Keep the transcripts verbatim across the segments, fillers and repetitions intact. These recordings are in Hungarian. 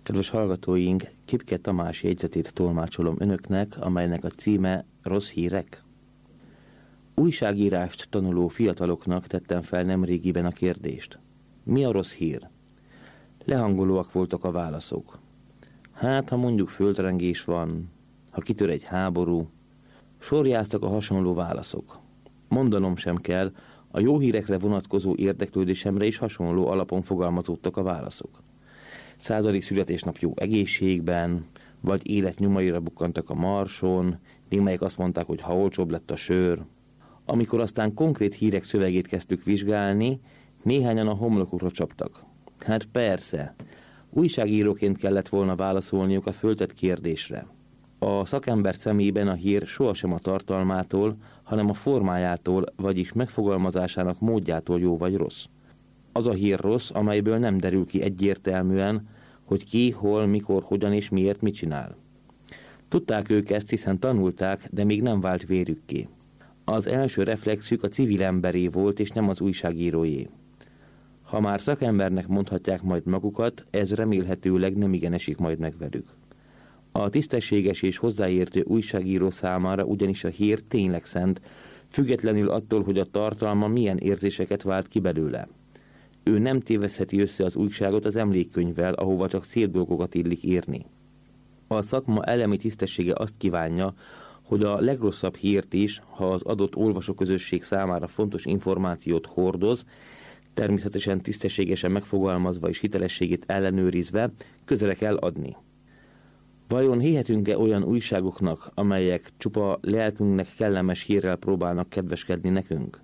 Kedves hallgatóink, Kipke Tamás jegyzetét tolmácsolom önöknek, amelynek a címe Rossz hírek. Újságírást tanuló fiataloknak tettem fel nemrégiben a kérdést. Mi a rossz hír? Lehangolóak voltak a válaszok. Hát, ha mondjuk földrengés van, ha kitör egy háború, sorjáztak a hasonló válaszok. Mondanom sem kell, a jó hírekre vonatkozó érdeklődésemre is hasonló alapon fogalmazódtak a válaszok. Századik születésnap jó egészségben, vagy élet nyomaira bukkantak a Marson, némelyek azt mondták, hogy ha olcsóbb lett a sör. Amikor aztán konkrét hírek szövegét kezdtük vizsgálni, néhányan a homlokukra csaptak. Hát persze, újságíróként kellett volna válaszolniuk a föltett kérdésre. A szakember szemében a hír sohasem a tartalmától, hanem a formájától, vagyis megfogalmazásának módjától jó vagy rossz. Az a hír rossz, amelyből nem derül ki egyértelműen, hogy ki, hol, mikor, hogyan és miért mit csinál. Tudták ők ezt, hiszen tanulták, de még nem vált vérükké. Az első reflexük a civil emberé volt, és nem az újságírójé. Ha már szakembernek mondhatják majd magukat, ez remélhetőleg nem igen esik majd meg velük. A tisztességes és hozzáértő újságíró számára ugyanis a hír tényleg szent, függetlenül attól, hogy a tartalma milyen érzéseket vált ki belőle. Ő nem téveszheti össze az újságot az emlékkönyvvel, ahova csak szép dolgokat illik írni. A szakma elemi tisztessége azt kívánja, hogy a legrosszabb hírt is, ha az adott olvasóközösség számára fontos információt hordoz, természetesen tisztességesen megfogalmazva és hitelességét ellenőrizve, közre kell adni. Vajon hihetünk-e olyan újságoknak, amelyek csupa lelkünknek kellemes hírrel próbálnak kedveskedni nekünk?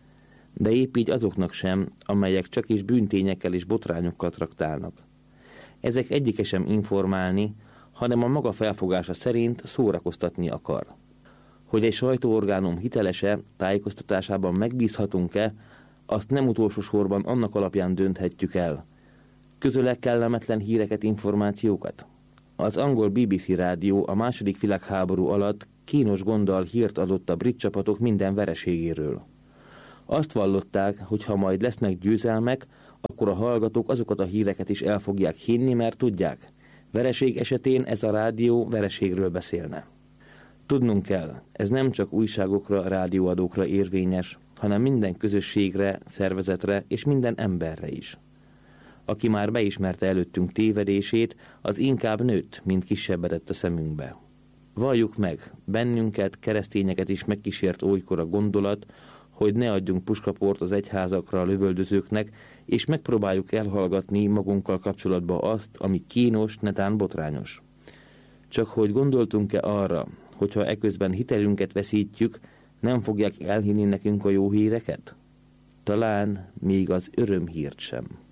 De épp így azoknak sem, amelyek csak is bűntényekkel és botrányokkal traktálnak. Ezek egyike sem informálni, hanem a maga felfogása szerint szórakoztatni akar. Hogy egy sajtóorgánum hitelese, tájékoztatásában megbízhatunk-e, azt nem utolsó sorban annak alapján dönthetjük el. Közöle kellemetlen híreket, információkat? Az angol bé bé cé rádió a második világháború alatt kínos gonddal hírt adott a brit csapatok minden vereségéről. Azt vallották, hogy ha majd lesznek győzelmek, akkor a hallgatók azokat a híreket is el fogják hinni, mert tudják, vereség esetén ez a rádió vereségről beszélne. Tudnunk kell, ez nem csak újságokra, rádióadókra érvényes, hanem minden közösségre, szervezetre és minden emberre is. Aki már beismerte előttünk tévedését, az inkább nőtt, mint kisebbedett a szemünkbe. Valljuk meg, bennünket, keresztényeket is megkísért olykor a gondolat, hogy ne adjunk puskaport az egyházakra a lövöldözőknek, és megpróbáljuk elhallgatni magunkkal kapcsolatba azt, ami kínos, netán botrányos. Csak hogy gondoltunk-e arra, hogyha eközben hitelünket veszítjük, nem fogják elhinni nekünk a jó híreket? Talán még az örömhírt sem.